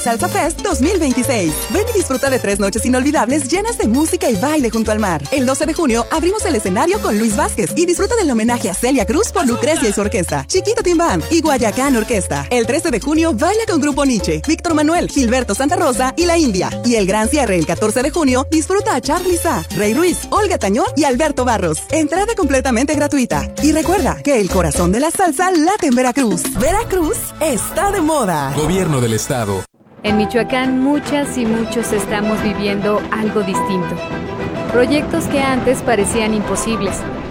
Salsa Fest 2026. Ven y disfruta de 3 noches inolvidables llenas de música y baile junto al mar. El 12 de junio abrimos el escenario con Luis Vázquez y disfruta del homenaje a Celia Cruz por Lucrecia y su orquesta, Chiquito Tim Band y Guayacán Orquesta. El 13 de junio baila con Grupo Nietzsche, Víctor Manuel, Gilberto Santa Rosa y La India. Y el gran cierre el 14 de junio disfruta a Charly Sa, Rey Ruiz, Olga Tañón y Alberto Barros. Entrada completamente gratuita. Y recuerda que el corazón de la salsa late en Veracruz. Veracruz está de moda. Gobierno del Estado. En Michoacán muchas y muchos estamos viviendo algo distinto. Proyectos que antes parecían imposibles,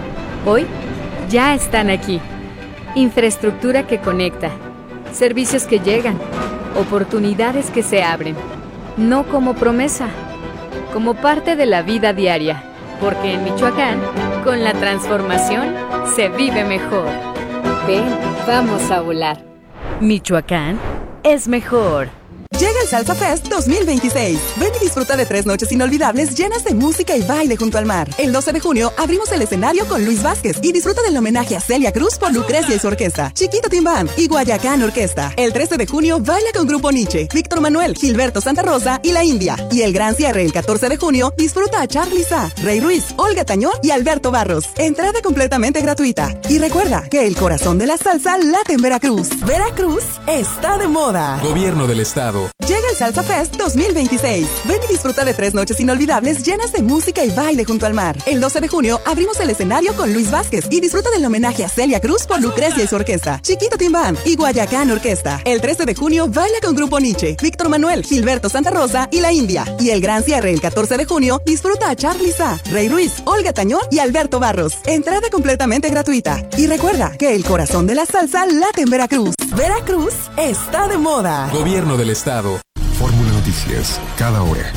hoy ya están aquí. Infraestructura que conecta, servicios que llegan, oportunidades que se abren. No como promesa, como parte de la vida diaria. Porque en Michoacán, con la transformación, se vive mejor. Ven, vamos a volar. Michoacán es mejor. Llega el Salsa Fest 2026. Ven y disfruta de 3 noches inolvidables llenas de música y baile junto al mar. El 12 de junio abrimos el escenario con Luis Vázquez y disfruta del homenaje a Celia Cruz por Lucrecia y su orquesta, Chiquito Tim Band y Guayacán Orquesta. El 13 de junio baila con Grupo Nietzsche, Víctor Manuel, Gilberto Santa Rosa y La India. Y el gran cierre el 14 de junio disfruta a Charly Sa, Rey Ruiz, Olga Tañón y Alberto Barros. Entrada completamente gratuita. Y recuerda que el corazón de la salsa late en Veracruz. Veracruz está de moda. Gobierno del Estado. Llega el Salsa Fest 2026. Ven y disfruta de 3 noches inolvidables llenas de música y baile junto al mar. El 12 de junio abrimos el escenario con Luis Vázquez y disfruta del homenaje a Celia Cruz por Lucrecia y su orquesta, Chiquito Tim Band y Guayacán Orquesta. El 13 de junio baila con Grupo Nietzsche, Víctor Manuel, Gilberto Santa Rosa y La India. Y el gran cierre el 14 de junio disfruta a Charly Sa, Rey Ruiz, Olga Tañón y Alberto Barros. Entrada completamente gratuita. Y recuerda que el corazón de la salsa late en Veracruz. Veracruz está de moda. Gobierno del Estado. Fórmula Noticias, cada hora.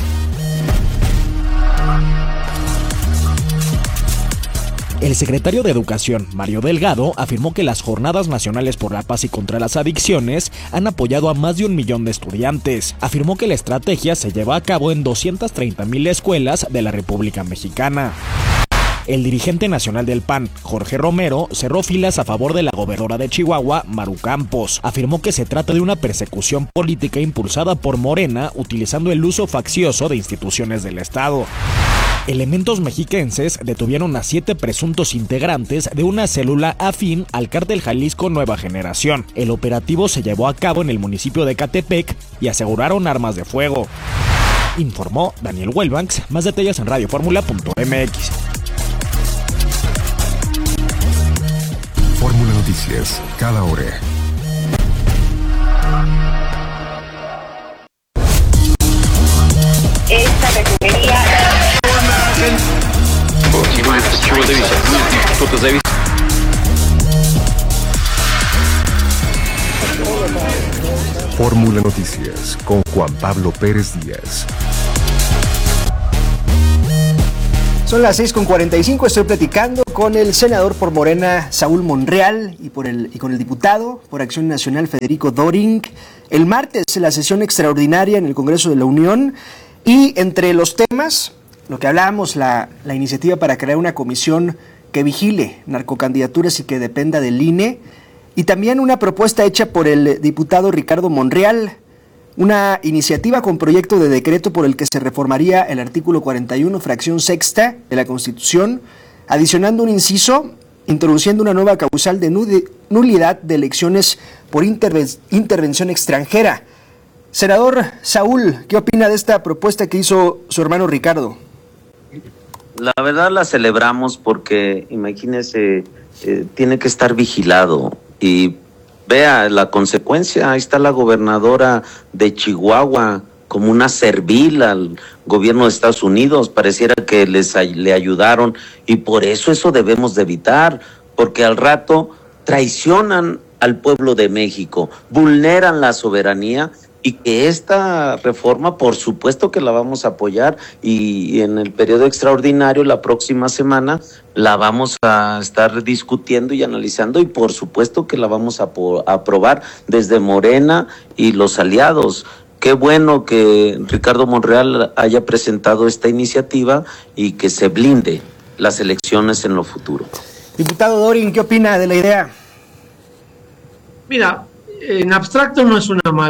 El secretario de Educación, Mario Delgado, afirmó que las Jornadas Nacionales por la Paz y contra las Adicciones han apoyado a más de 1 millón de estudiantes. Afirmó que la estrategia se lleva a cabo en 230,000 escuelas de la República Mexicana. El dirigente nacional del PAN, Jorge Romero, cerró filas a favor de la gobernadora de Chihuahua, Maru Campos. Afirmó que se trata de una persecución política impulsada por Morena, utilizando el uso faccioso de instituciones del Estado. Elementos mexiquenses detuvieron a 7 presuntos integrantes de una célula afín al Cártel Jalisco Nueva Generación. El operativo se llevó a cabo en el municipio de Ecatepec y aseguraron armas de fuego. Informó Daniel Welbanks. Más detalles en radioformula.mx. Fórmula Noticias, cada hora. Esta refinería. Fórmula Noticias con Juan Pablo Pérez Díaz. Son las 6:45, estoy platicando con el senador por Morena, Saúl Monreal, y con el diputado por Acción Nacional, Federico Doring. El martes, la sesión extraordinaria en el Congreso de la Unión, y entre los temas, lo que hablábamos, la iniciativa para crear una comisión que vigile narcocandidaturas y que dependa del INE, y también una propuesta hecha por el diputado Ricardo Monreal, una iniciativa con proyecto de decreto por el que se reformaría el artículo 41, fracción sexta de la Constitución, adicionando un inciso, introduciendo una nueva causal de nulidad de elecciones por intervención extranjera. Senador Saúl, ¿qué opina de esta propuesta que hizo su hermano Ricardo? La verdad la celebramos porque, imagínese, tiene que estar vigilado y vea la consecuencia. Ahí está la gobernadora de Chihuahua como una servil al gobierno de Estados Unidos. Pareciera que le ayudaron, y por eso debemos de evitar, porque al rato traicionan al pueblo de México, vulneran la soberanía, y que esta reforma, por supuesto que la vamos a apoyar, y en el periodo extraordinario la próxima semana la vamos a estar discutiendo y analizando, y por supuesto que la vamos a aprobar desde Morena y los aliados. Qué bueno que Ricardo Monreal haya presentado esta iniciativa y que se blinde las elecciones en lo futuro. Diputado Doring, ¿qué opina de la idea? Mira, en abstracto no es una mala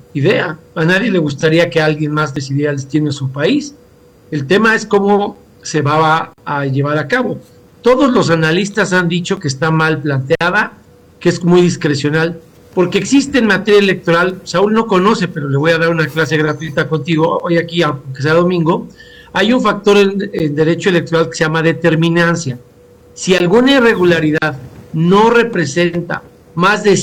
idea. A nadie le gustaría que alguien más decidiera el destino de su país. El tema es cómo se va a llevar a cabo. Todos los analistas han dicho que está mal planteada, que es muy discrecional, porque existe en materia electoral, Saúl no conoce, pero le voy a dar una clase gratuita contigo hoy aquí, aunque sea domingo. Hay un factor en derecho electoral que se llama determinancia. Si alguna irregularidad no representa más de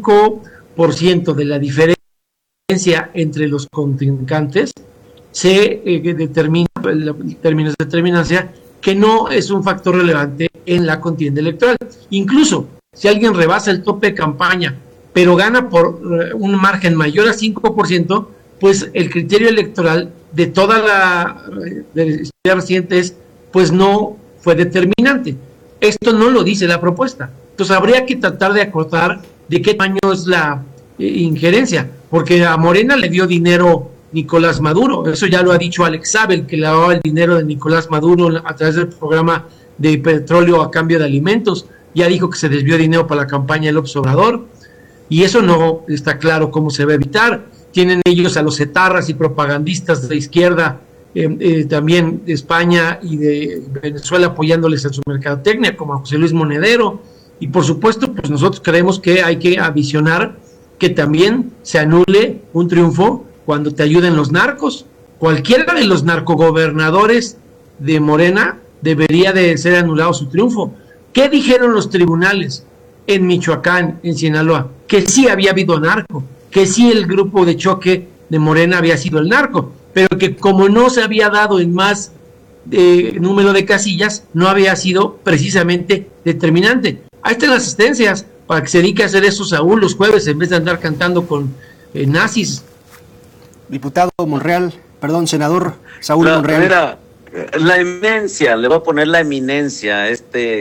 5% de la diferencia entre los contrincantes, se determina el término de determinancia que no es un factor relevante en la contienda electoral. Incluso si alguien rebasa el tope de campaña, pero gana por un margen mayor a 5%, pues el criterio electoral de toda la historia reciente pues no fue determinante. Esto no lo dice la propuesta. Entonces habría que tratar de acotar de qué tamaño es la injerencia, porque a Morena le dio dinero Nicolás Maduro, eso ya lo ha dicho Alex Sabel, que le daba el dinero de Nicolás Maduro a través del programa de petróleo a cambio de alimentos, ya dijo que se desvió dinero para la campaña del López Obrador, y eso no está claro cómo se va a evitar. Tienen ellos a los etarras y propagandistas de izquierda, también de España y de Venezuela apoyándoles en su mercadotecnia, como a José Luis Monedero, y por supuesto, pues nosotros creemos que hay que avisionar que también se anule un triunfo cuando te ayuden los narcos. Cualquiera de los narcogobernadores de Morena debería de ser anulado su triunfo. ¿Qué dijeron los tribunales en Michoacán, en Sinaloa? Que sí había habido narco, que sí el grupo de choque de Morena había sido el narco, pero que como no se había dado en más número de casillas, no había sido precisamente determinante. Ahí están las asistencias para que se dedique a hacer eso Saúl los jueves en vez de andar cantando con nazis. Diputado Monreal, perdón, senador Saúl Monreal. Mira, la eminencia, le voy a poner la eminencia a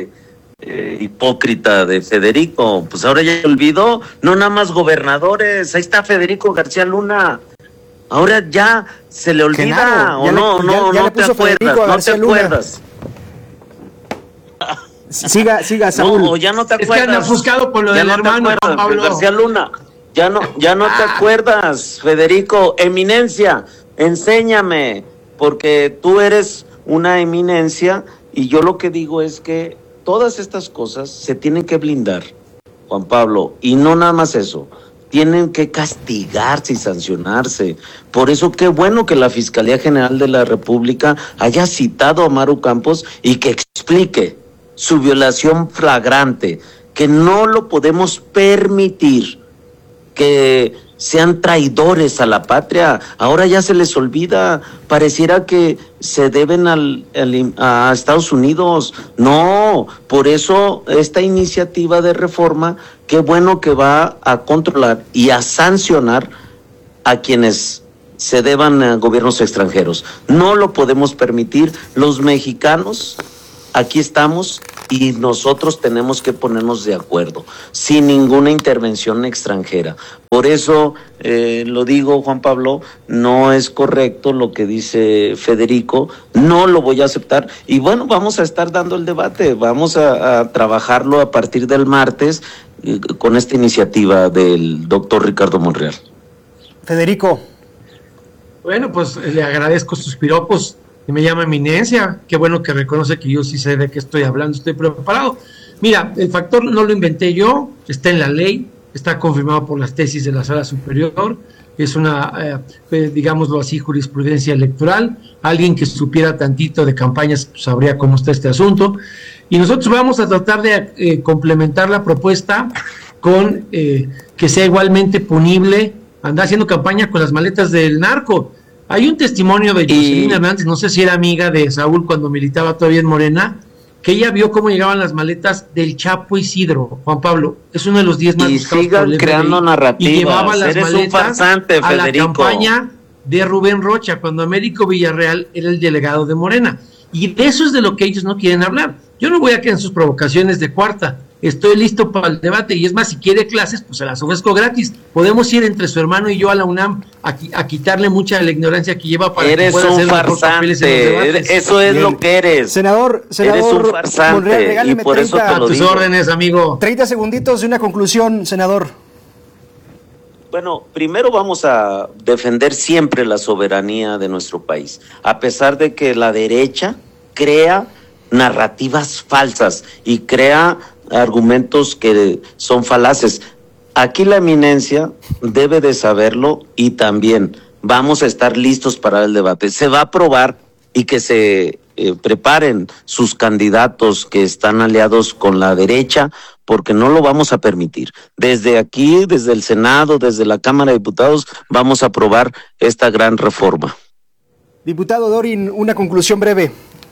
hipócrita de Federico, pues ahora ya se olvidó, no nada más gobernadores, ahí está Federico García Luna, ahora ya se le olvida, Genaro, o no te acuerdas. Siga Saúl. No, ya no te acuerdas. Es que anda ofuscado por lo del hermano Juan Pablo García Luna. Ya no te acuerdas, Federico. Eminencia, enséñame, porque tú eres una eminencia y yo lo que digo es que todas estas cosas se tienen que blindar, Juan Pablo, y no nada más eso, tienen que castigarse y sancionarse. Por eso qué bueno que la Fiscalía General de la República haya citado a Maru Campos y que explique su violación flagrante, que no lo podemos permitir, que sean traidores a la patria. Ahora ya se les olvida, pareciera que se deben a Estados Unidos. No, por eso esta iniciativa de reforma, qué bueno que va a controlar y a sancionar a quienes se deban a gobiernos extranjeros. No lo podemos permitir. Los mexicanos aquí estamos y nosotros tenemos que ponernos de acuerdo, sin ninguna intervención extranjera. Por eso lo digo, Juan Pablo, no es correcto lo que dice Federico, no lo voy a aceptar. Y bueno, vamos a estar dando el debate, vamos a trabajarlo a partir del martes con esta iniciativa del doctor Ricardo Monreal. Federico. Bueno, pues le agradezco sus piropos. Y me llama eminencia, qué bueno que reconoce que yo sí sé de qué estoy hablando, estoy preparado. Mira, el factor no lo inventé yo, está en la ley, está confirmado por las tesis de la Sala Superior, es una, digámoslo así, jurisprudencia electoral. Alguien que supiera tantito de campañas pues, sabría cómo está este asunto. Y nosotros vamos a tratar de complementar la propuesta con que sea igualmente punible andar haciendo campaña con las maletas del narco. Hay un testimonio de Jocelyn Hernández, no sé si era amiga de Saúl cuando militaba todavía en Morena, que ella vio cómo llegaban las maletas del Chapo Isidro, Juan Pablo, es uno de los 10 más buscados por el FBI, creando narrativas. Y llevaba las Eres maletas un farsante, a la Federico. campaña de Rubén Rocha, cuando Américo Villarreal era el delegado de Morena. Y de eso es de lo que ellos no quieren hablar. Yo no voy a quedar en sus provocaciones de cuarta. Estoy listo para el debate y es más, si quiere clases, pues se las ofrezco gratis. Podemos ir entre su hermano y yo a la UNAM a quitarle mucha de la ignorancia que lleva para eres que pueda hacer un farsante, eso es lo que eres. Senador eres un farsante Monreal, y por 30, eso te lo tus digo. órdenes, amigo. 30 segunditos de una conclusión, senador. Bueno, primero vamos a defender siempre la soberanía de nuestro país, a pesar de que la derecha crea narrativas falsas y crea argumentos que son falaces. Aquí la eminencia debe de saberlo y también vamos a estar listos para el debate. Se va a aprobar y que se preparen sus candidatos que están aliados con la derecha, porque no lo vamos a permitir. Desde aquí, desde el Senado, desde la Cámara de Diputados, vamos a aprobar esta gran reforma. Diputado Dorin, una conclusión breve.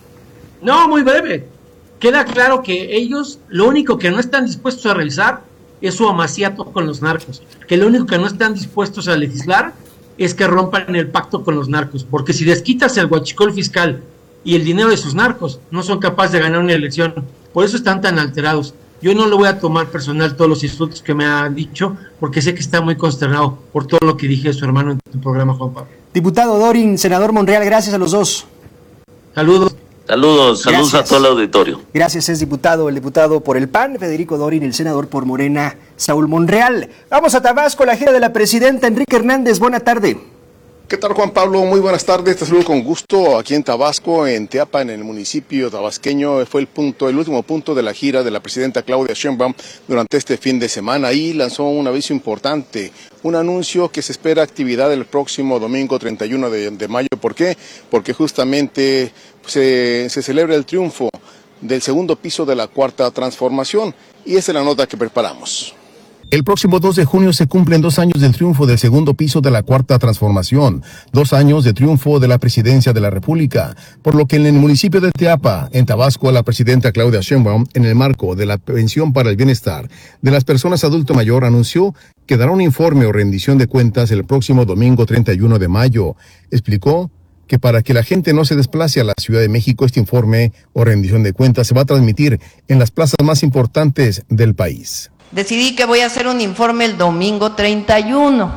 No, muy breve. Queda claro que ellos lo único que no están dispuestos a realizar es su amaciato con los narcos, que lo único que no están dispuestos a legislar es que rompan el pacto con los narcos, porque si les quitas el huachicol fiscal y el dinero de sus narcos, no son capaces de ganar una elección. Por eso están tan alterados. Yo no le voy a tomar personal todos los insultos que me han dicho, porque sé que está muy consternado por todo lo que dije de su hermano en tu programa, Juan Pablo. Diputado Dorin, senador Monreal, gracias a los dos. Saludos. Saludos a todo el auditorio. Gracias, es diputado, el diputado por el PAN, Federico Dorin, el senador por Morena, Saúl Monreal. Vamos a Tabasco, la gira de la presidenta Enrique Hernández, buena tarde. ¿Qué tal, Juan Pablo? Muy buenas tardes, te saludo con gusto aquí en Tabasco, en Teapa, en el municipio tabasqueño. Fue el último punto de la gira de la presidenta Claudia Sheinbaum durante este fin de semana. Ahí lanzó un aviso importante, un anuncio que se espera actividad el próximo domingo 31 de mayo. ¿Por qué? Porque justamente se celebra el triunfo del segundo piso de la Cuarta Transformación, y esa es la nota que preparamos. El próximo 2 de junio se cumplen 2 años del triunfo del segundo piso de la Cuarta Transformación, 2 años de triunfo de la Presidencia de la República, por lo que en el municipio de Teapa, en Tabasco, la presidenta Claudia Sheinbaum, en el marco de la pensión para el bienestar de las personas adulto mayor, anunció que dará un informe o rendición de cuentas el próximo domingo 31 de mayo. Explicó que para que la gente no se desplace a la Ciudad de México, este informe o rendición de cuentas se va a transmitir en las plazas más importantes del país. Decidí que voy a hacer un informe el domingo 31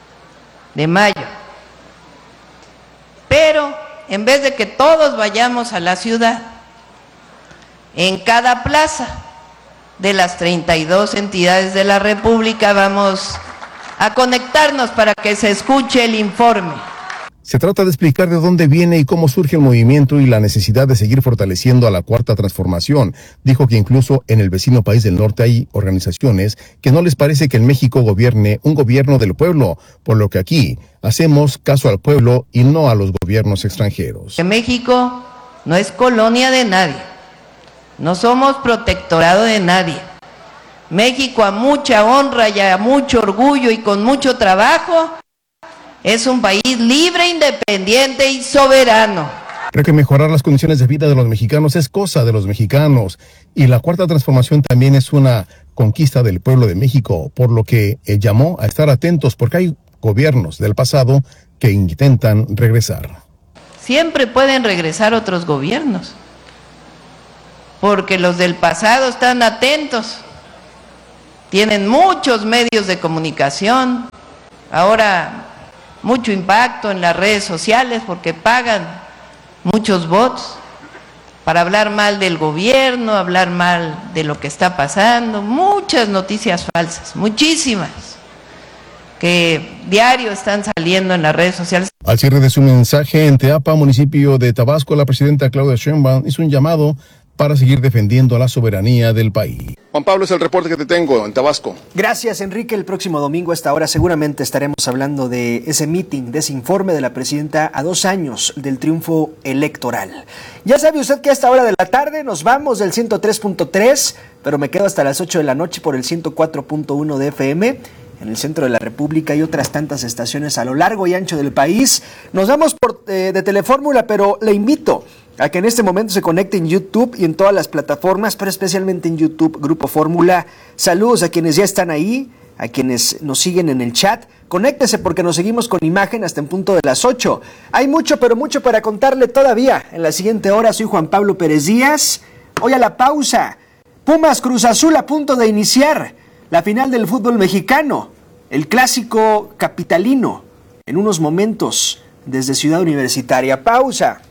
de mayo. Pero en vez de que todos vayamos a la ciudad, en cada plaza de las 32 entidades de la República vamos a conectarnos para que se escuche el informe. Se trata de explicar de dónde viene y cómo surge el movimiento y la necesidad de seguir fortaleciendo a la Cuarta Transformación. Dijo que incluso en el vecino país del norte hay organizaciones que no les parece que en México gobierne un gobierno del pueblo, por lo que aquí hacemos caso al pueblo y no a los gobiernos extranjeros. Que México no es colonia de nadie, no somos protectorado de nadie. México, a mucha honra y a mucho orgullo y con mucho trabajo, es un país libre, independiente y soberano. Creo que mejorar las condiciones de vida de los mexicanos es cosa de los mexicanos, y la Cuarta Transformación también es una conquista del pueblo de México, por lo que llamó a estar atentos porque hay gobiernos del pasado que intentan regresar. Siempre pueden regresar otros gobiernos, porque los del pasado están atentos, tienen muchos medios de comunicación, ahora mucho impacto en las redes sociales porque pagan muchos bots para hablar mal del gobierno, hablar mal de lo que está pasando, muchas noticias falsas, muchísimas, que diario están saliendo en las redes sociales. Al cierre de su mensaje en Teapa, municipio de Tabasco, la presidenta Claudia Sheinbaum hizo un llamado para seguir defendiendo la soberanía del país. Juan Pablo, es el reporte que te tengo en Tabasco. Gracias, Enrique. El próximo domingo a esta hora seguramente estaremos hablando de ese meeting, de ese informe de la presidenta a 2 años del triunfo electoral. Ya sabe usted que a esta hora de la tarde nos vamos del 103.3, pero me quedo hasta las 8 de la noche por el 104.1 de FM. En el centro de la República y otras tantas estaciones a lo largo y ancho del país. Nos vamos de Telefórmula, pero le invito a que en este momento se conecte en YouTube y en todas las plataformas, pero especialmente en YouTube, Grupo Fórmula. Saludos a quienes ya están ahí, a quienes nos siguen en el chat. Conéctese porque nos seguimos con imagen hasta en punto de las 8. Hay mucho, pero mucho para contarle todavía. En la siguiente hora soy Juan Pablo Pérez Díaz. Hoy a la pausa. Pumas Cruz Azul a punto de iniciar la final del fútbol mexicano, el clásico capitalino, en unos momentos desde Ciudad Universitaria. Pausa.